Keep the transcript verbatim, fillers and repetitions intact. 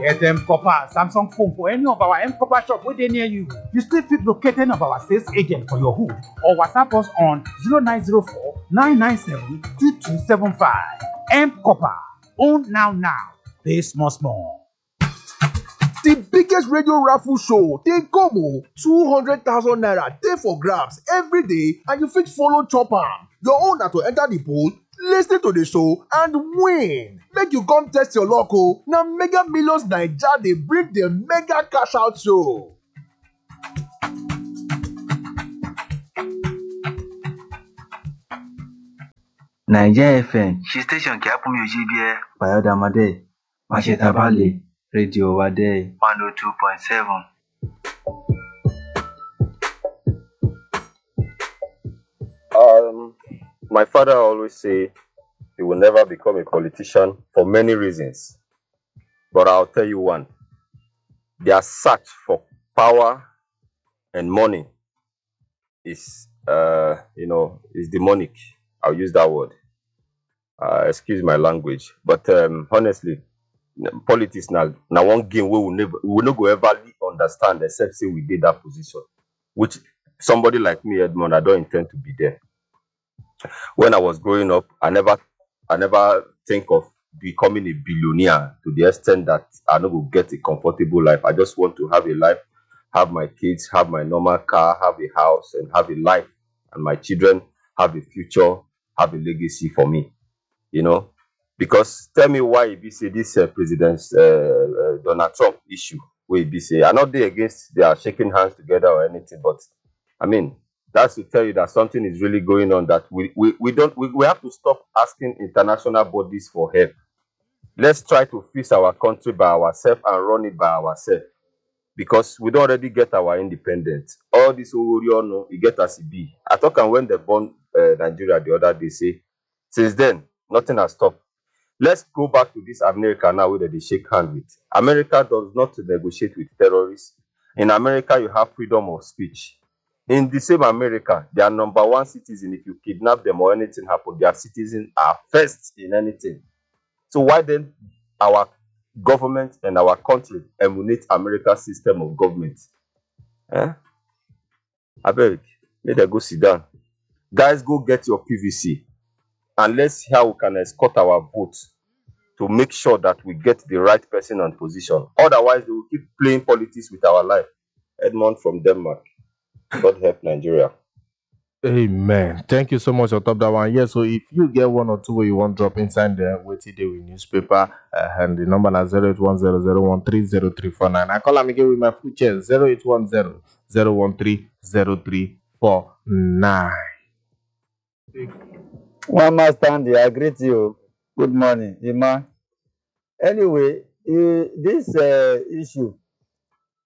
Get M Copper Samsung phone for any of our M Copper shop within near you. You still fit locate any of our sales agent for your hood or WhatsApp us on zero nine zero four nine nine seven two two seven five. M Copper. Own now now. Pay small small. The biggest radio raffle show dey come o. two hundred thousand naira dey for grabs every day and you fit follow chop am. Your own na to enter the pool, lis ten to the show and win. Make you come test your luck o. Na Mega Millions Naija dey bring the mega cash out show. Naija F M ṣe station kí á fún mi ò ṣe bí ẹ. Bayọ̀dàmọ́dé Máṣetàbálẹ̀ rédíò wa dé. one oh two point seven. Um, my father always say he will never become a politician for many reasons. But I'll tell you one. Their search for power and money is, uh, you know, is demonic. I'll use that word. Uh, excuse my language. But um, honestly, n- politics now, now one game we will never, we will not go ever understand except say we did that position, which somebody like me, Edmond, I don't intend to be there. When I was growing up, I never, I never think of becoming a billionaire to the extent that I know will get a comfortable life. I just want to have a life, have my kids, have my normal car, have a house, and have a life, and my children have a future, have a legacy for me. You know, because tell me why it be say this uh, President uh, uh, Donald Trump issue, where it be say I'm not there against they are shaking hands together or anything, but I mean that's to tell you that something is really going on that we we, we don't we, we have to stop asking international bodies for help. Let's try to fix our country by ourselves and run it by ourselves because we don't already get our independence. All this Owori no, you get as it be. I talk and when they born uh, Nigeria the other day say since then nothing has stopped. Let's go back to this America now where they shake hands with. America does not negotiate with terrorists. In America, you have freedom of speech. In the same America, their number one citizen, if you kidnap them or anything happen, their citizens are first in anything. So why then our government and our country emulate America's system of government? Eh? I beg, let them go sit down. Guys, go get your P V C and let's see how we can escort our votes to make sure that we get the right person on position. Otherwise, they will keep playing politics with our life. Edmond from Denmark. God help Nigeria. Amen. Thank you so much on top that one. Yeah, so if you get one or two where you want drop inside there, wait till they with newspaper uh, and the number is zero eight one zero zero one three zero three four nine. I call them again with my full chest zero eight one zero zero one three zero three four nine. One man stand I greet you. Good morning, Ima. Anyway, eh, this uh, issue